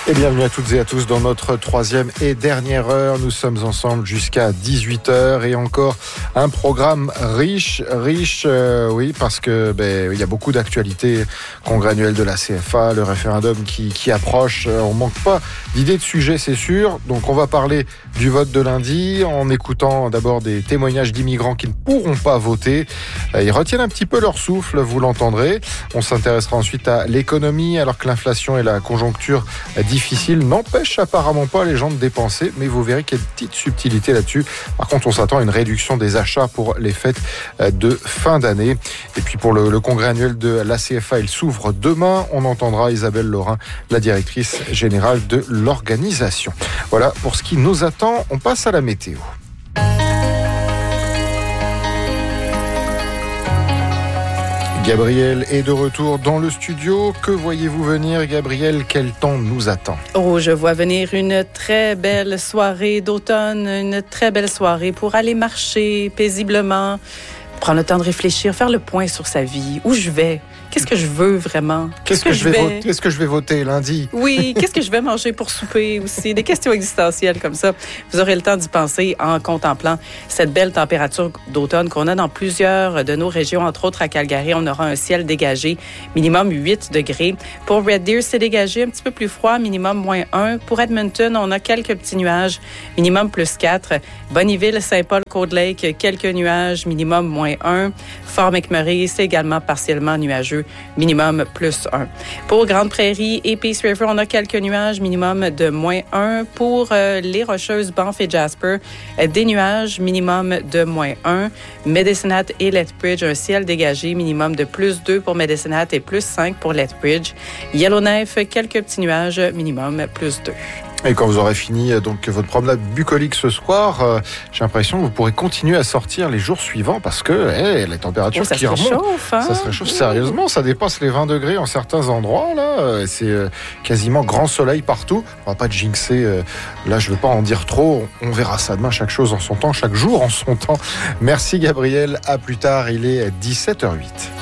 Et bienvenue à toutes et à tous dans notre troisième et dernière heure. Nous sommes ensemble jusqu'à 18h et encore un programme riche, oui, parce que il y a beaucoup d'actualités. Congrès annuel de la CFA, le référendum qui approche. On manque pas d'idées de sujets, c'est sûr. Donc on va parler du vote de lundi en écoutant d'abord des témoignages d'immigrants qui ne pourront pas voter. Ils retiennent un petit peu leur souffle, vous l'entendrez. On s'intéressera ensuite à l'économie, alors que l'inflation et la conjoncture difficile n'empêche apparemment pas les gens de dépenser, mais vous verrez qu'il y a une petite subtilité là-dessus. Par contre, on s'attend à une réduction des achats pour les fêtes de fin d'année. Et puis pour le congrès annuel de la CFA, il s'ouvre demain. On entendra Isabelle Laurin, la directrice générale de l'organisation. Voilà pour ce qui nous attend. On passe à la météo. Gabriel est de retour dans le studio. Que voyez-vous venir, Gabriel? Quel temps nous attend? Oh, je vois venir une très belle soirée d'automne, une très belle soirée pour aller marcher paisiblement, prendre le temps de réfléchir, faire le point sur sa vie. Où je vais? Qu'est-ce que je veux vraiment? Qu'est-ce que je vais voter lundi? Oui, qu'est-ce que je vais manger pour souper aussi? Des questions existentielles comme ça. Vous aurez le temps d'y penser en contemplant cette belle température d'automne qu'on a dans plusieurs de nos régions, entre autres à Calgary. On aura un ciel dégagé, minimum 8 degrés. Pour Red Deer, c'est dégagé, un petit peu plus froid, minimum moins 1. Pour Edmonton, on a quelques petits nuages, minimum plus 4. Bonnyville, Saint-Paul, Cold Lake, quelques nuages, minimum moins 1. Fort McMurray, c'est également partiellement nuageux, minimum plus 1. Pour Grande Prairie et Peace River, on a quelques nuages, minimum de moins 1. Pour les Rocheuses, Banff et Jasper, des nuages, minimum de moins 1. Medicine Hat et Lethbridge, un ciel dégagé, minimum de plus 2 pour Medicine Hat et plus 5 pour Lethbridge. Yellowknife, quelques petits nuages, minimum plus 2. Et quand vous aurez fini donc votre promenade bucolique ce soir, j'ai l'impression que vous pourrez continuer à sortir les jours suivants parce que les températures qui remontent, ça se réchauffe sérieusement, ça dépasse les 20 degrés en certains endroits là, c'est quasiment grand soleil partout. On va pas te jinxer, là je veux pas en dire trop, on verra ça demain, chaque chose en son temps, chaque jour en son temps. Merci Gabriel, à plus tard, il est 17h08.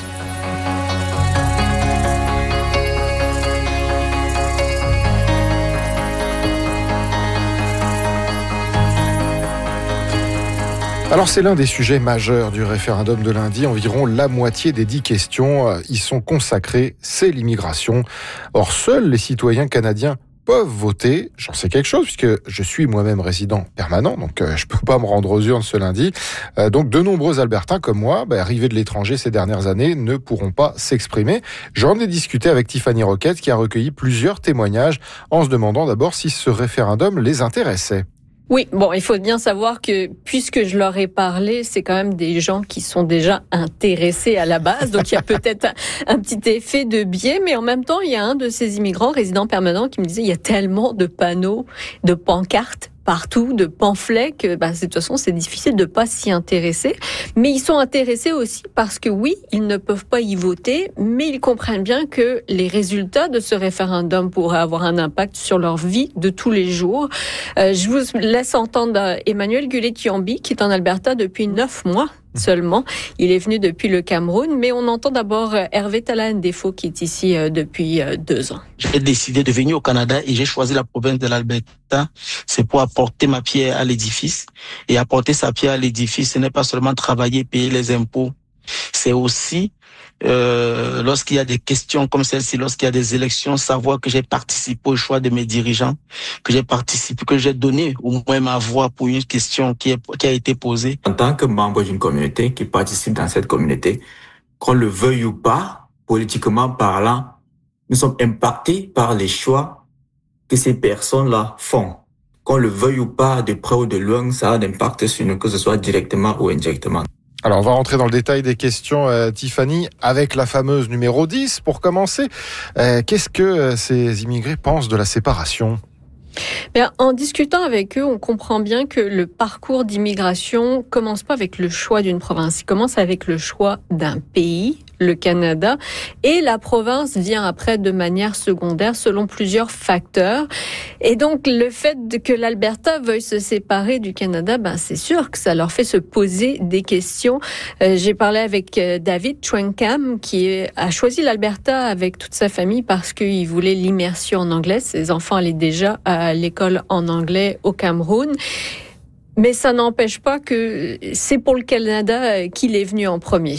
Alors c'est l'un des sujets majeurs du référendum de lundi. Environ la moitié des 10 questions y sont consacrées, c'est l'immigration. Or, seuls les citoyens canadiens peuvent voter. J'en sais quelque chose puisque je suis moi-même résident permanent, donc je peux pas me rendre aux urnes ce lundi. Donc de nombreux Albertains comme moi, arrivés de l'étranger ces dernières années, ne pourront pas s'exprimer. J'en ai discuté avec Tiffany Roquette qui a recueilli plusieurs témoignages en se demandant d'abord si ce référendum les intéressait. Oui, il faut bien savoir que puisque je leur ai parlé, c'est quand même des gens qui sont déjà intéressés à la base. Donc, il y a peut-être un petit effet de biais. Mais en même temps, il y a un de ces immigrants résidents permanents qui me disait il y a tellement de panneaux, de pancartes partout, de pamphlets que de toute façon c'est difficile de pas s'y intéresser, mais ils sont intéressés aussi parce que oui, ils ne peuvent pas y voter, mais ils comprennent bien que les résultats de ce référendum pourraient avoir un impact sur leur vie de tous les jours. Je vous laisse entendre Emmanuel Goulet-Kiambi qui est en Alberta depuis 9 mois seulement. Il est venu depuis le Cameroun, mais on entend d'abord Hervé Tala-Ndefo qui est ici depuis 2 ans. J'ai décidé de venir au Canada et j'ai choisi la province de l'Alberta. C'est pour apporter ma pierre à l'édifice. Et apporter sa pierre à l'édifice, ce n'est pas seulement travailler, payer les impôts. C'est aussi, lorsqu'il y a des questions comme celle-ci, lorsqu'il y a des élections, savoir que j'ai participé au choix de mes dirigeants, que j'ai donné au moins ma voix pour une question qui a été posée. En tant que membre d'une communauté qui participe dans cette communauté, qu'on le veuille ou pas, politiquement parlant, nous sommes impactés par les choix que ces personnes-là font. Qu'on le veuille ou pas, de près ou de loin, ça a un impact sur nous, que ce soit directement ou indirectement. Alors, on va rentrer dans le détail des questions, Tiffany, avec la fameuse numéro 10. Pour commencer, qu'est-ce que ces immigrés pensent de la séparation ? En discutant avec eux, on comprend bien que le parcours d'immigration commence pas avec le choix d'une province. Il commence avec le choix d'un pays, le Canada. Et la province vient après de manière secondaire selon plusieurs facteurs. Et donc, le fait que l'Alberta veuille se séparer du Canada, c'est sûr que ça leur fait se poser des questions. J'ai parlé avec David Chwenkam qui a choisi l'Alberta avec toute sa famille parce qu'il voulait l'immersion en anglais. Ses enfants allaient déjà à l'école en anglais au Cameroun. Mais ça n'empêche pas que c'est pour le Canada qu'il est venu en premier.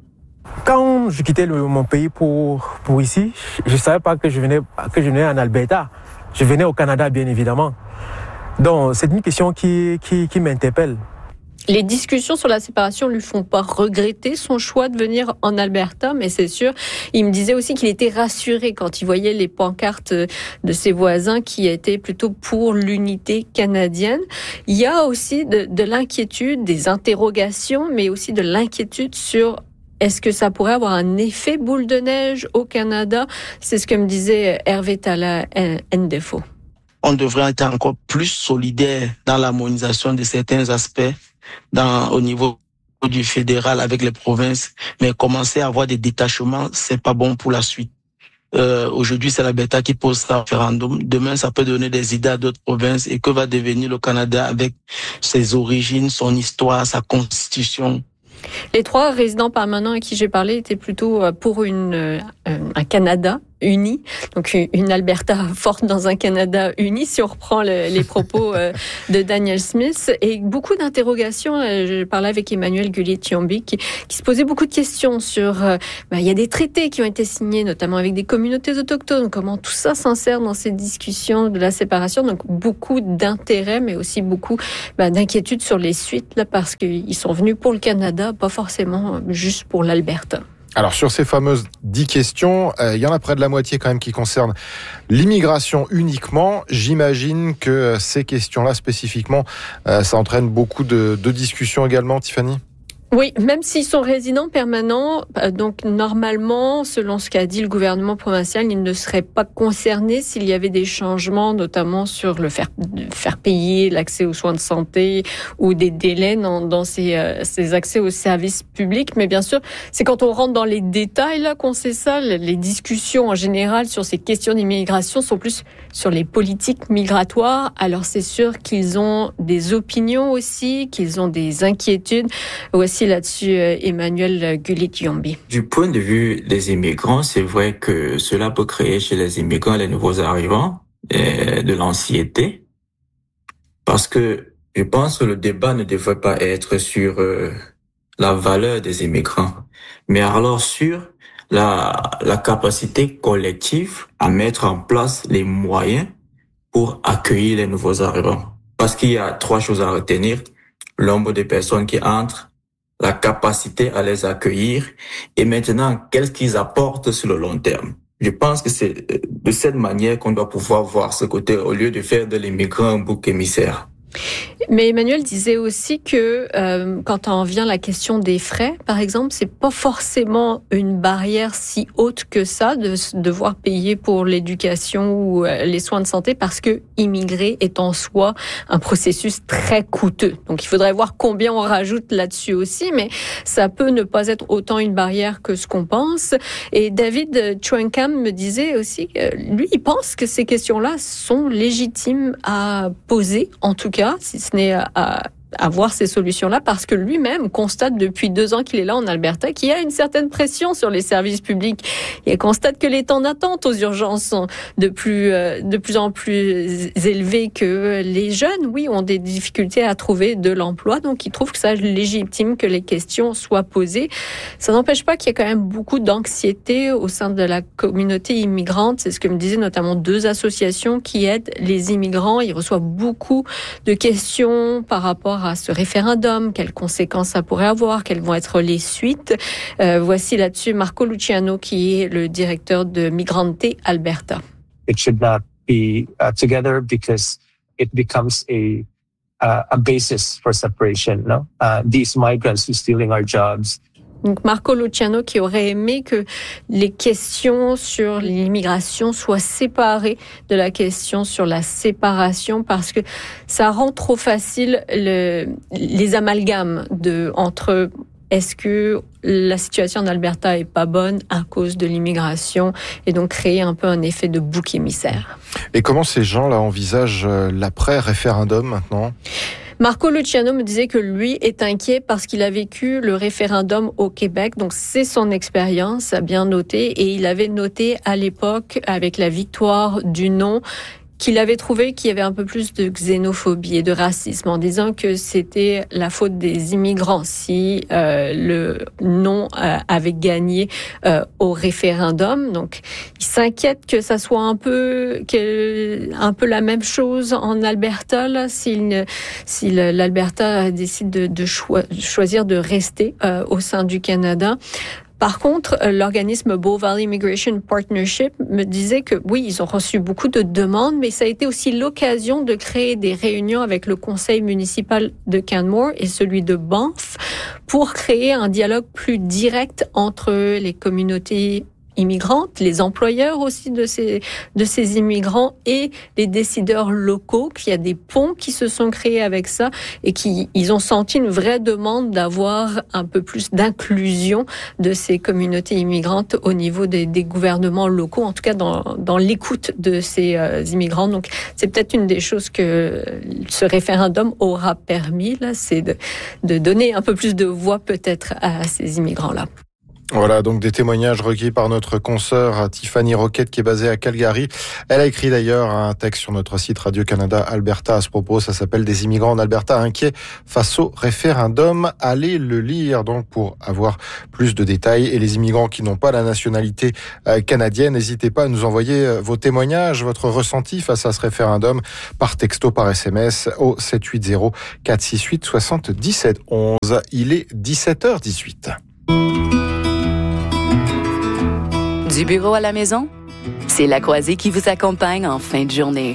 Quand je quittais mon pays pour ici, je ne savais pas que je venais en Alberta. Je venais au Canada, bien évidemment. Donc, c'est une question qui m'interpelle. Les discussions sur la séparation lui font pas regretter son choix de venir en Alberta, mais c'est sûr, il me disait aussi qu'il était rassuré quand il voyait les pancartes de ses voisins qui étaient plutôt pour l'unité canadienne. Il y a aussi de l'inquiétude, des interrogations, mais aussi de l'inquiétude sur est-ce que ça pourrait avoir un effet boule de neige au Canada? C'est ce que me disait Hervé Tala Ndefo. On devrait être encore plus solidaire dans l'harmonisation de certains aspects au niveau du fédéral avec les provinces, mais commencer à avoir des détachements, c'est pas bon pour la suite. Aujourd'hui, c'est l'Alberta qui pose ça au référendum. Demain, ça peut donner des idées à d'autres provinces. Et que va devenir le Canada avec ses origines, son histoire, sa constitution? Les 3 résidents permanents à qui j'ai parlé étaient plutôt pour un Canada uni, donc une Alberta forte dans un Canada uni, si on reprend les propos de Daniel Smith. Et beaucoup d'interrogations. Je parlais avec Emmanuel Gullit-Yombi qui se posait beaucoup de questions sur... il y a des traités qui ont été signés, notamment avec des communautés autochtones. Comment tout ça s'insère dans ces discussions de la séparation? Donc beaucoup d'intérêt, mais aussi beaucoup d'inquiétude sur les suites, là, parce qu'ils sont venus pour le Canada, pas forcément juste pour l'Alberta. Alors sur ces fameuses 10 questions, il y en a près de la moitié quand même qui concernent l'immigration uniquement. J'imagine que ces questions-là spécifiquement, ça entraîne beaucoup de discussions également, Tiffany ? Oui, même s'ils sont résidents permanents, donc normalement, selon ce qu'a dit le gouvernement provincial, ils ne seraient pas concernés s'il y avait des changements, notamment sur le faire payer l'accès aux soins de santé ou des délais dans ces accès aux services publics. Mais bien sûr, c'est quand on rentre dans les détails là qu'on sait ça. Les discussions en général sur ces questions d'immigration sont plus sur les politiques migratoires. Alors c'est sûr qu'ils ont des opinions aussi, qu'ils ont des inquiétudes aussi là-dessus, Emmanuel Gullit-Yombi. Du point de vue des immigrants, c'est vrai que cela peut créer chez les immigrants, les nouveaux arrivants, de l'anxiété. Parce que je pense que le débat ne devrait pas être sur la valeur des immigrants, mais alors sur la capacité collective à mettre en place les moyens pour accueillir les nouveaux arrivants. Parce qu'il y a 3 choses à retenir: le nombre de personnes qui entrent, la capacité à les accueillir, et maintenant, qu'est-ce qu'ils apportent sur le long terme. Je pense que c'est de cette manière qu'on doit pouvoir voir ce côté, au lieu de faire de l'immigrant un bouc émissaire. Mais Emmanuel disait aussi que quand on vient la question des frais, par exemple, c'est pas forcément une barrière si haute que ça de devoir payer pour l'éducation ou les soins de santé, parce que immigrer est en soi un processus très coûteux. Donc il faudrait voir combien on rajoute là-dessus aussi, mais ça peut ne pas être autant une barrière que ce qu'on pense. Et David Chwenkam me disait aussi que lui, il pense que ces questions-là sont légitimes à poser, en tout cas, si ce n'est à voir ces solutions-là, parce que lui-même constate depuis 2 ans qu'il est là en Alberta qu'il y a une certaine pression sur les services publics. Il constate que les temps d'attente aux urgences sont de plus en plus élevés, que les jeunes, ont des difficultés à trouver de l'emploi. Donc, il trouve que ça légitime que les questions soient posées. Ça n'empêche pas qu'il y a quand même beaucoup d'anxiété au sein de la communauté immigrante. C'est ce que me disaient notamment 2 associations qui aident les immigrants. Ils reçoivent beaucoup de questions par rapport à ce référendum, quelles conséquences ça pourrait avoir, quelles vont être les suites. Voici là-dessus Marco Luciano, qui est le directeur de Migrante Alberta. It should not be together because it becomes a basis for separation. No, these migrants who stealing our jobs. Donc Marco Luciano qui aurait aimé que les questions sur l'immigration soient séparées de la question sur la séparation, parce que ça rend trop facile les amalgames entre est-ce que la situation en Alberta est pas bonne à cause de l'immigration et donc créer un peu un effet de bouc émissaire. Et comment ces gens-là envisagent l'après-référendum maintenant ? Marco Luciano me disait que lui est inquiet parce qu'il a vécu le référendum au Québec. Donc, c'est son expérience, à bien noter. Et il avait noté à l'époque, avec la victoire du non, qu'il avait trouvé qu'il y avait un peu plus de xénophobie et de racisme en disant que c'était la faute des immigrants si le non avait gagné au référendum. Donc, il s'inquiète que ça soit un peu la même chose en Alberta là, si l'Alberta décide de choisir de rester au sein du Canada. Par contre, l'organisme Bow Valley Immigration Partnership me disait que oui, ils ont reçu beaucoup de demandes, mais ça a été aussi l'occasion de créer des réunions avec le conseil municipal de Canmore et celui de Banff pour créer un dialogue plus direct entre les communautés immigrantes, les employeurs aussi de ces immigrants et les décideurs locaux, qu'il y a des ponts qui se sont créés avec ça et ils ont senti une vraie demande d'avoir un peu plus d'inclusion de ces communautés immigrantes au niveau des gouvernements locaux, en tout cas dans l'écoute de ces immigrants. Donc, c'est peut-être une des choses que ce référendum aura permis, là, c'est de donner un peu plus de voix peut-être à ces immigrants-là. Voilà, donc des témoignages recueillis par notre consoeur Tiffany Roquette qui est basée à Calgary. Elle a écrit d'ailleurs un texte sur notre site Radio-Canada Alberta à ce propos. Ça s'appelle « Des immigrants en Alberta inquiets face au référendum ». Allez le lire donc pour avoir plus de détails. Et les immigrants qui n'ont pas la nationalité canadienne, n'hésitez pas à nous envoyer vos témoignages, votre ressenti face à ce référendum par texto, par SMS au 780 468 77 11. Il est 17h18. Du bureau à la maison, c'est La Croisée qui vous accompagne en fin de journée.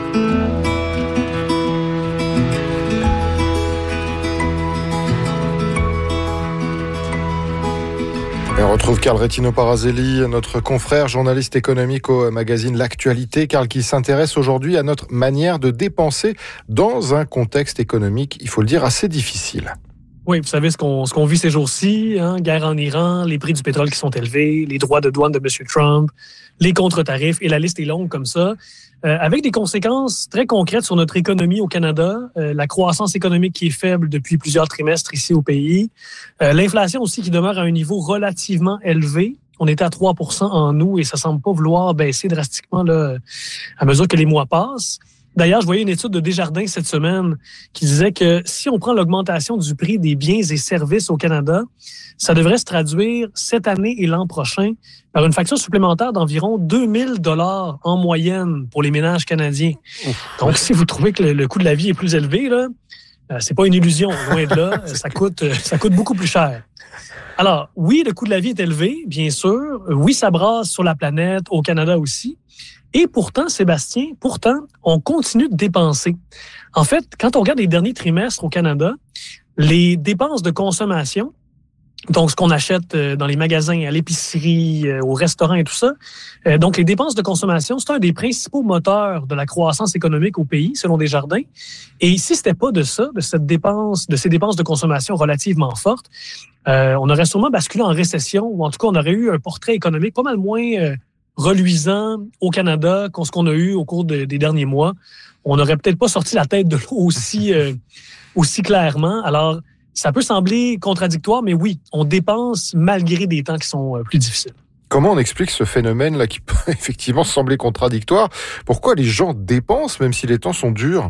Et on retrouve Carl Retino Parazelli, notre confrère journaliste économique au magazine L'Actualité. Carl qui s'intéresse aujourd'hui à notre manière de dépenser dans un contexte économique, il faut le dire, assez difficile. Oui, vous savez ce qu'on vit ces jours-ci, hein, guerre en Iran, les prix du pétrole qui sont élevés, les droits de douane de M. Trump, les contre-tarifs, et la liste est longue comme ça, avec des conséquences très concrètes sur notre économie au Canada, la croissance économique qui est faible depuis plusieurs trimestres ici au pays, l'inflation aussi qui demeure à un niveau relativement élevé. On était à 3% en août et ça semble pas vouloir baisser drastiquement là, à mesure que les mois passent. D'ailleurs, je voyais une étude de Desjardins cette semaine qui disait que si on prend l'augmentation du prix des biens et services au Canada, ça devrait se traduire cette année et l'an prochain par une facture supplémentaire d'environ 2000 $ en moyenne pour les ménages canadiens. Donc, si vous trouvez que le coût de la vie est plus élevé, là, c'est pas une illusion, loin de là, ça coûte beaucoup plus cher. Alors, oui, le coût de la vie est élevé, bien sûr. Oui, ça brasse sur la planète, au Canada aussi. Et pourtant, Sébastien, on continue de dépenser. En fait, quand on regarde les derniers trimestres au Canada, les dépenses de consommation, donc ce qu'on achète dans les magasins, à l'épicerie, au restaurant et tout ça, donc les dépenses de consommation, c'est un des principaux moteurs de la croissance économique au pays, selon Desjardins. Et si c'était pas de ça, de ces dépenses de consommation relativement fortes, on aurait sûrement basculé en récession, ou en tout cas, on aurait eu un portrait économique pas mal moins reluisant au Canada qu'on ce qu'on a eu au cours des derniers mois. On n'aurait peut-être pas sorti la tête de l'eau aussi clairement. Alors, ça peut sembler contradictoire, mais oui, on dépense malgré des temps qui sont plus difficiles. Comment on explique ce phénomène-là qui peut effectivement sembler contradictoire? Pourquoi les gens dépensent même si les temps sont durs?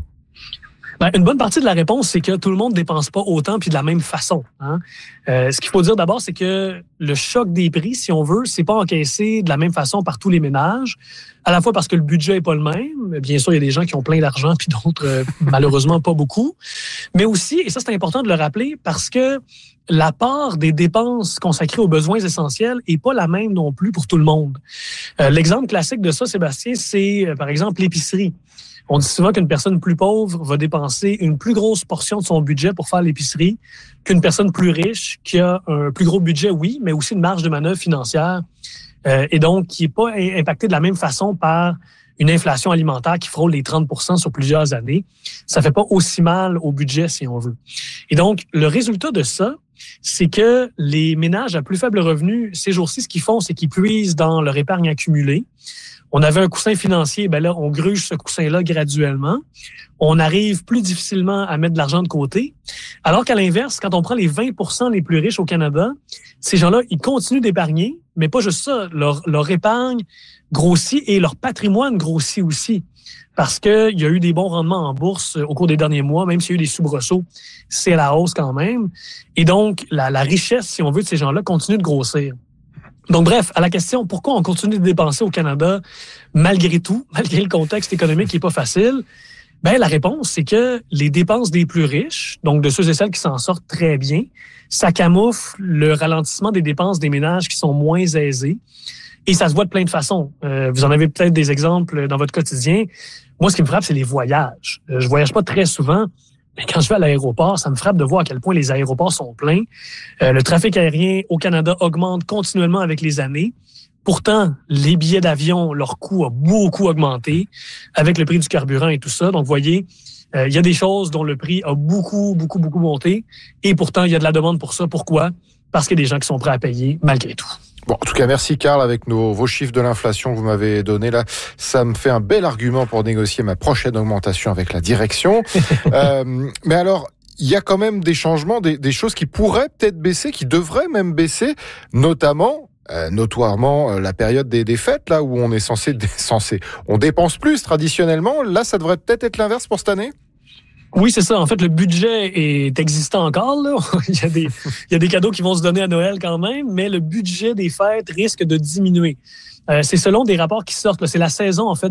Une bonne partie de la réponse, c'est que tout le monde ne dépense pas autant puis de la même façon. Hein? Ce qu'il faut dire d'abord, c'est que le choc des prix, si on veut, c'est pas encaissé de la même façon par tous les ménages. À la fois parce que le budget est pas le même. Bien sûr, il y a des gens qui ont plein d'argent puis d'autres, malheureusement, pas beaucoup. Mais aussi, et ça c'est important de le rappeler, parce que la part des dépenses consacrées aux besoins essentiels est pas la même non plus pour tout le monde. L'exemple classique de ça, Sébastien, c'est par exemple l'épicerie. On dit souvent qu'une personne plus pauvre va dépenser une plus grosse portion de son budget pour faire l'épicerie qu'une personne plus riche qui a un plus gros budget, oui, mais aussi une marge de manœuvre financière et donc qui n'est pas impactée de la même façon par une inflation alimentaire qui frôle les 30% sur plusieurs années, ça fait pas aussi mal au budget, si on veut. Et donc, le résultat de ça, c'est que les ménages à plus faible revenu, ces jours-ci, ce qu'ils font, c'est qu'ils puisent dans leur épargne accumulée. On avait un coussin financier, ben là, on gruge ce coussin-là graduellement. On arrive plus difficilement à mettre de l'argent de côté. Alors qu'à l'inverse, quand on prend les 20% les plus riches au Canada, ces gens-là, ils continuent d'épargner, mais pas juste ça. Leur épargne grossit et leur patrimoine grossit aussi. Parce qu'il y a eu des bons rendements en bourse au cours des derniers mois, même s'il y a eu des soubresauts, c'est à la hausse quand même. Et donc, la richesse, si on veut, de ces gens-là continue de grossir. Donc, bref, à la question, pourquoi on continue de dépenser au Canada malgré tout, malgré le contexte économique qui n'est pas facile? Ben, la réponse, c'est que les dépenses des plus riches, donc de ceux et celles qui s'en sortent très bien, ça camoufle le ralentissement des dépenses des ménages qui sont moins aisés. Et ça se voit de plein de façons. Vous en avez peut-être des exemples dans votre quotidien. Moi, ce qui me frappe, c'est les voyages. Je voyage pas très souvent, mais quand je vais à l'aéroport, ça me frappe de voir à quel point les aéroports sont pleins. Le trafic aérien au Canada augmente continuellement avec les années. Pourtant, les billets d'avion, leur coût a beaucoup augmenté avec le prix du carburant et tout ça. Donc, vous voyez, il y a des choses dont le prix a beaucoup monté. Et pourtant, il y a de la demande pour ça. Pourquoi? Parce qu'il y a des gens qui sont prêts à payer malgré tout. Bon, en tout cas, merci Carl avec vos chiffres de l'inflation que vous m'avez donnés là. Ça me fait un bel argument pour négocier ma prochaine augmentation avec la direction. Mais alors, il y a quand même des changements, des choses qui pourraient peut-être baisser, qui devraient même baisser, notamment... notoirement la période des fêtes là où on est censé on dépense plus traditionnellement. Là, ça devrait peut-être être l'inverse pour cette année. Oui, c'est ça. En fait, le budget est existant encore. Là. il y a des cadeaux qui vont se donner à Noël quand même, mais le budget des fêtes risque de diminuer. C'est selon des rapports qui sortent. Là. C'est la saison, en fait,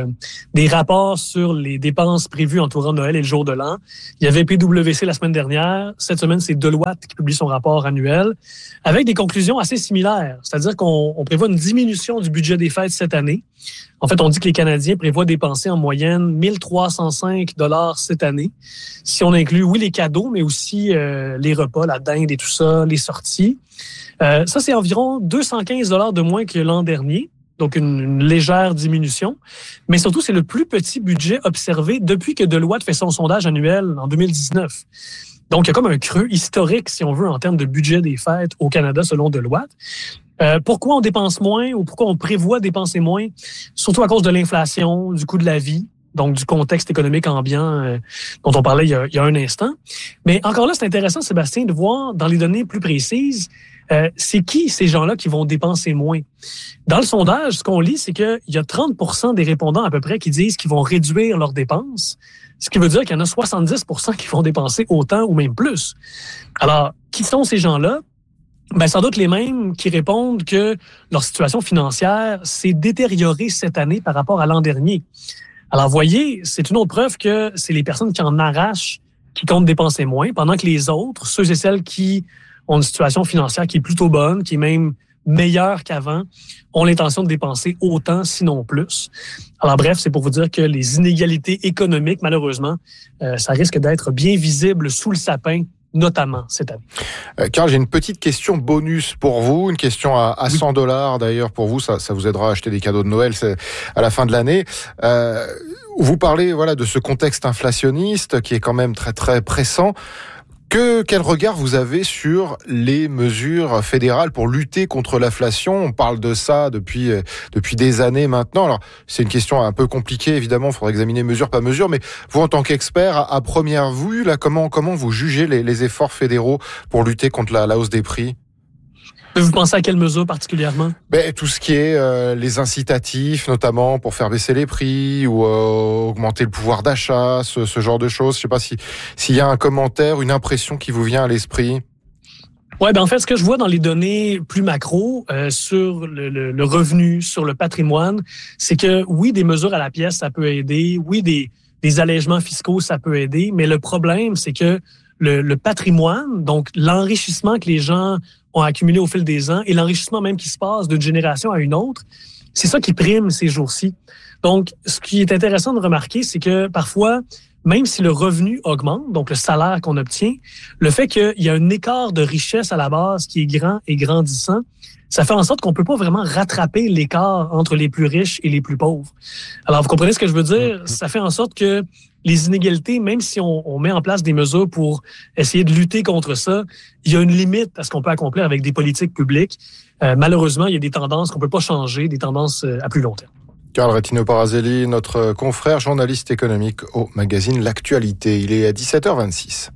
des rapports sur les dépenses prévues entourant Noël et le jour de l'an. Il y avait PwC la semaine dernière. Cette semaine, c'est Deloitte qui publie son rapport annuel avec des conclusions assez similaires. C'est-à-dire qu'on prévoit une diminution du budget des fêtes cette année. En fait, on dit que les Canadiens prévoient dépenser en moyenne 1 305 $ cette année. Si on inclut, oui, les cadeaux, mais aussi les repas, la dinde et tout ça, les sorties. Ça, c'est environ 215 $ de moins que l'an dernier. Donc, une légère diminution. Mais surtout, c'est le plus petit budget observé depuis que Deloitte fait son sondage annuel en 2019. Donc, il y a comme un creux historique, si on veut, en termes de budget des fêtes au Canada, selon Deloitte. Pourquoi on dépense moins ou pourquoi on prévoit dépenser moins? Surtout à cause de l'inflation, du coût de la vie, donc du contexte économique ambiant dont on parlait il y a un instant. Mais encore là, c'est intéressant, Sébastien, de voir dans les données plus précises, c'est qui ces gens-là qui vont dépenser moins? Dans le sondage, ce qu'on lit, c'est qu'il y a 30% des répondants à peu près qui disent qu'ils vont réduire leurs dépenses, ce qui veut dire qu'il y en a 70% qui vont dépenser autant ou même plus. Alors, qui sont ces gens-là? Ben, sans doute les mêmes qui répondent que leur situation financière s'est détériorée cette année par rapport à l'an dernier. Alors, voyez, c'est une autre preuve que c'est les personnes qui en arrachent qui comptent dépenser moins, pendant que les autres, ceux et celles qui ont une situation financière qui est plutôt bonne, qui est même meilleure qu'avant, ont l'intention de dépenser autant, sinon plus. Alors bref, c'est pour vous dire que les inégalités économiques, malheureusement, ça risque d'être bien visible sous le sapin, notamment cette année. Carl, j'ai une petite question bonus pour vous, une question à 100 $ d'ailleurs pour vous, ça vous aidera à acheter des cadeaux de Noël à la fin de l'année. Vous parlez de ce contexte inflationniste qui est quand même très très pressant. Quel regard vous avez sur les mesures fédérales pour lutter contre l'inflation? On parle de ça depuis des années maintenant. Alors, c'est une question un peu compliquée, évidemment. Il faudra examiner mesure par mesure. Mais vous, en tant qu'expert, à première vue, là, comment vous jugez les efforts fédéraux pour lutter contre la hausse des prix? Vous pensez à quelle mesure particulièrement? Tout ce qui est les incitatifs, notamment pour faire baisser les prix ou augmenter le pouvoir d'achat, ce genre de choses. Je sais pas s'il y a un commentaire, une impression qui vous vient à l'esprit. Ouais, en fait, ce que je vois dans les données plus macro sur le revenu, sur le patrimoine, c'est que oui, des mesures à la pièce, ça peut aider. Oui, des allègements fiscaux, ça peut aider. Mais le problème, c'est que le patrimoine, donc l'enrichissement que les gens ont accumulé au fil des ans et l'enrichissement même qui se passe d'une génération à une autre, c'est ça qui prime ces jours-ci. Donc, ce qui est intéressant de remarquer, c'est que parfois, même si le revenu augmente, donc le salaire qu'on obtient, le fait qu'il y a un écart de richesse à la base qui est grand et grandissant, ça fait en sorte qu'on peut pas vraiment rattraper l'écart entre les plus riches et les plus pauvres. Alors, vous comprenez ce que je veux dire? Ça fait en sorte que les inégalités, même si on met en place des mesures pour essayer de lutter contre ça, il y a une limite à ce qu'on peut accomplir avec des politiques publiques. Malheureusement, il y a des tendances qu'on peut pas changer, des tendances à plus long terme. Carl Rettino-Parazelli, notre confrère journaliste économique au magazine L'Actualité. Il est à 17h26.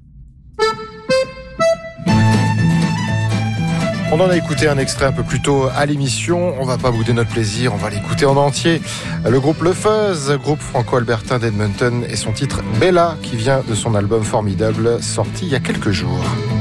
On en a écouté un extrait un peu plus tôt à l'émission. On va pas bouder notre plaisir, on va l'écouter en entier. Le groupe Le Fuzz, groupe franco-albertain d'Edmonton, et son titre Bella, qui vient de son album Formidable, sorti il y a quelques jours.